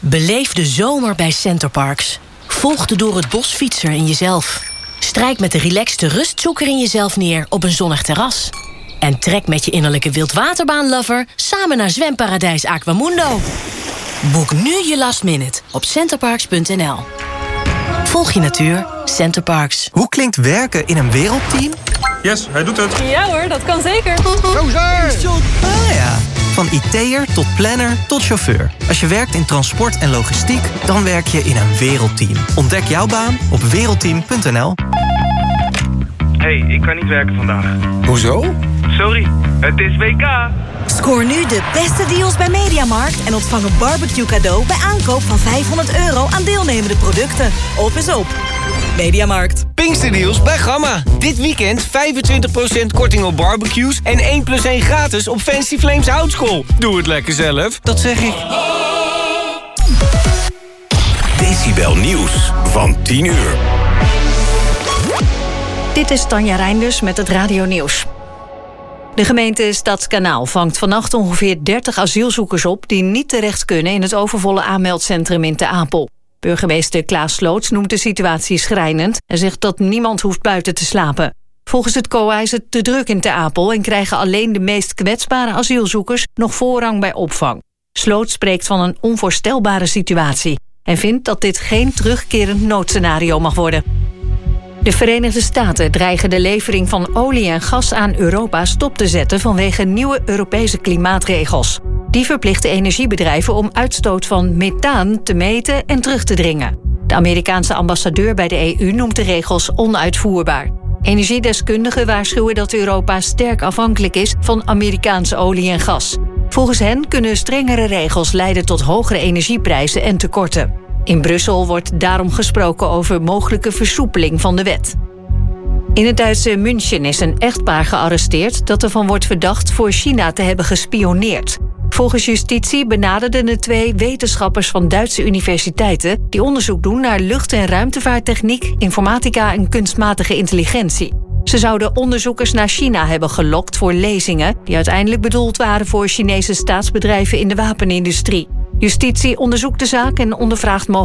Beleef de zomer bij Centerparks. Volg de door het bos fietser in jezelf. Strijk met de relaxte rustzoeker in jezelf neer op een zonnig terras. En trek met je innerlijke wildwaterbaanlover samen naar zwemparadijs Aquamundo. Boek nu je last minute op centerparks.nl. Volg je natuur, Centerparks. Hoe klinkt werken in een wereldteam? Yes, hij doet het. Ja hoor, dat kan zeker. Ah ja. Van IT'er tot planner tot chauffeur. Als je werkt in transport en logistiek, dan werk je in een wereldteam. Ontdek jouw baan op wereldteam.nl. Hey, ik kan niet werken vandaag. Hoezo? Sorry, het is WK. Scoor nu de beste deals bij Mediamarkt en ontvang een barbecue cadeau bij aankoop van €500 aan deelnemende producten. Op is op. Mediamarkt. Pinksterdeals bij Gamma. Dit weekend 25% korting op barbecues en 1+1 gratis op Fancy Flames houtskool. Doe het lekker zelf, dat zeg ik. Decibel Nieuws van 10 uur. Dit is Tanja Reinders met het Radio Nieuws. De gemeente Stadskanaal vangt vannacht ongeveer 30 asielzoekers op die niet terecht kunnen in het overvolle aanmeldcentrum in Te Apel. Burgemeester Klaas Sloots noemt de situatie schrijnend en zegt dat niemand hoeft buiten te slapen. Volgens het COA is het te druk in Te Apel en krijgen alleen de meest kwetsbare asielzoekers nog voorrang bij opvang. Sloots spreekt van een onvoorstelbare situatie en vindt dat dit geen terugkerend noodscenario mag worden. De Verenigde Staten dreigen de levering van olie en gas aan Europa stop te zetten vanwege nieuwe Europese klimaatregels. Die verplichten energiebedrijven om uitstoot van methaan te meten en terug te dringen. De Amerikaanse ambassadeur bij de EU noemt de regels onuitvoerbaar. Energiedeskundigen waarschuwen dat Europa sterk afhankelijk is van Amerikaanse olie en gas. Volgens hen kunnen strengere regels leiden tot hogere energieprijzen en tekorten. In Brussel wordt daarom gesproken over mogelijke versoepeling van de wet. In het Duitse München is een echtpaar gearresteerd dat ervan wordt verdacht voor China te hebben gespioneerd. Volgens justitie benaderden de 2 wetenschappers van Duitse universiteiten die onderzoek doen naar lucht- en ruimtevaarttechniek, informatica en kunstmatige intelligentie. Ze zouden onderzoekers naar China hebben gelokt voor lezingen die uiteindelijk bedoeld waren voor Chinese staatsbedrijven in de wapenindustrie. Justitie onderzoekt de zaak en ondervraagt mogelijk